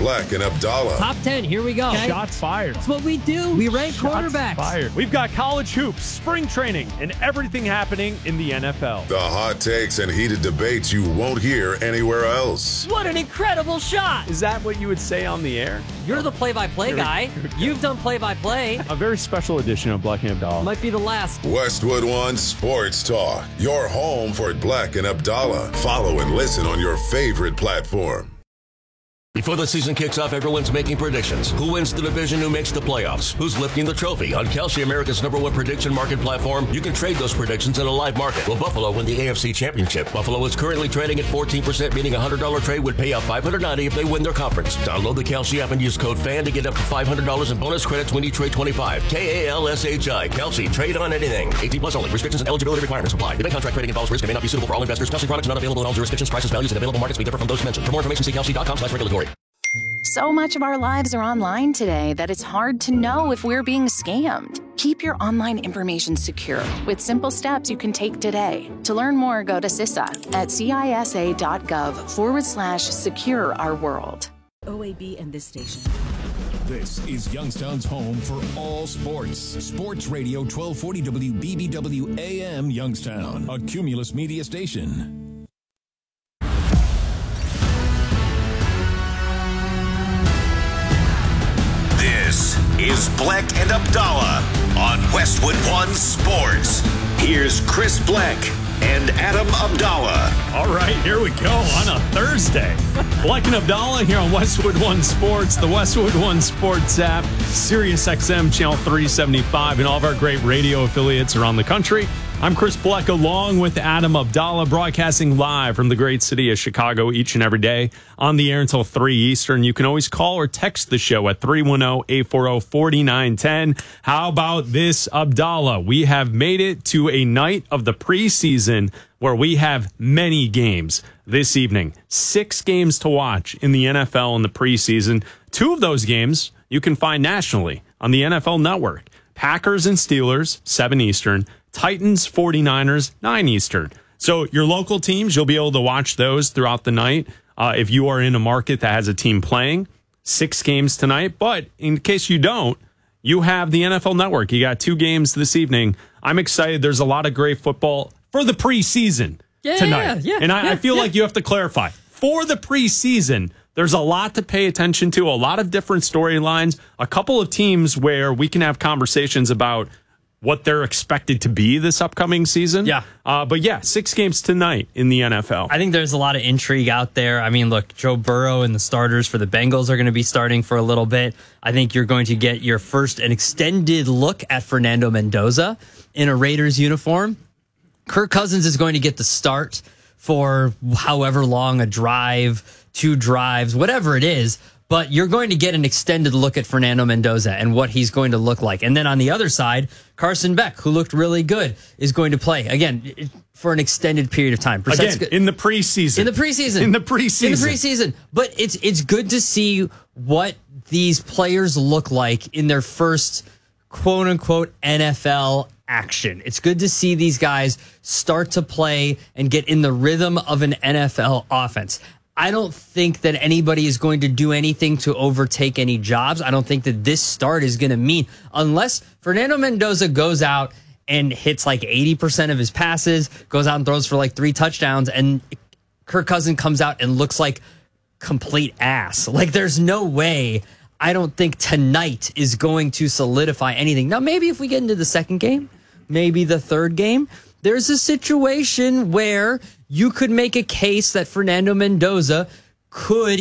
Black and Abdallah. Top 10, here we go. Okay. Shots fired. That's what we do. We rank quarterbacks. Fired. We've got college hoops, spring training, and everything happening in the NFL. The hot takes and heated debates you won't hear anywhere else. What an incredible shot. Is that what you would say on the air? You're the play-by-play guy. You've done play-by-play. A very special edition of Black and Abdallah. Might be the last. Westwood One Sports Talk. Your home for Black and Abdallah. Follow and listen on your favorite platform. Before the season kicks off, everyone's making predictions. Who wins the division? Who makes the playoffs? Who's lifting the trophy? On Kalshi, America's #1 prediction market platform, you can trade those predictions in a live market. Will Buffalo win the AFC Championship? Buffalo is currently trading at 14%, meaning a $100 trade would pay out $590 if they win their conference. Download the Kalshi app and use code FAN to get up to $500 in bonus credits when you trade 25. KALSHI. Kalshi. Trade on anything. 18 plus only. Restrictions and eligibility requirements apply. Event contract trading involves risk and may not be suitable for all investors. Kalshi products not available in all jurisdictions. Prices, values, and available markets may differ from those mentioned. For more information, see kalshi.com/regulatory. So much of our lives are online today that it's hard to know if we're being scammed. Keep your online information secure with simple steps you can take today. To learn more, go to CISA at CISA.gov/secure our world. OAB and this station. This is Youngstown's home for all sports. Sports Radio 1240 WBBW AM Youngstown, a Cumulus media station. This is Black and Abdallah on Westwood One Sports. Here's Chris Black and Adam Abdallah. All right, here we go on a Thursday. Black and Abdallah here on Westwood One Sports, the Westwood One Sports app, Sirius XM Channel 375, and all of our great radio affiliates around the country. I'm Chris Black along with Adam Abdallah, broadcasting live from the great city of Chicago each and every day on the air until 3 Eastern. You can always call or text the show at 310-840-4910. How about this, Abdallah? We have made it to a night of the preseason where we have many games this evening. 6 games to watch in the NFL in the preseason. 2 of those games you can find nationally on the NFL Network. Packers and Steelers, 7 Eastern. Titans, 49ers, 9 Eastern. So your local teams, you'll be able to watch those throughout the night. If you are in a market that has a team playing, 6 games tonight. But in case you don't, you have the NFL Network. You got 2 games this evening. I'm excited. There's a lot of great football for the preseason tonight. I feel like you have to clarify. For the preseason, there's a lot to pay attention to, a lot of different storylines, a couple of teams where we can have conversations about what they're expected to be this upcoming season. But 6 games tonight in the NFL. I think there's a lot of intrigue out there. I mean, look, Joe Burrow and the starters for the Bengals are going to be starting for a little bit. I think you're going to get your first an extended look at Fernando Mendoza in a Raiders uniform. Kirk Cousins is going to get the start for however long, a drive, 2 drives, whatever it is. But you're going to get an extended look at Fernando Mendoza and what he's going to look like. And then on the other side, Carson Beck, who looked really good, is going to play, again, for an extended period of time. In the preseason. But it's good to see what these players look like in their first quote-unquote NFL action. It's good to see these guys start to play and get in the rhythm of an NFL offense. I don't think that anybody is going to do anything to overtake any jobs. I don't think that this start is going to mean, unless Fernando Mendoza goes out and hits like 80% of his passes, goes out and throws for like 3 touchdowns, and Kirk Cousins comes out and looks like complete ass. Like, there's no way. I don't think tonight is going to solidify anything. Now, maybe if we get into the second game, maybe the third game, there's a situation where you could make a case that Fernando Mendoza could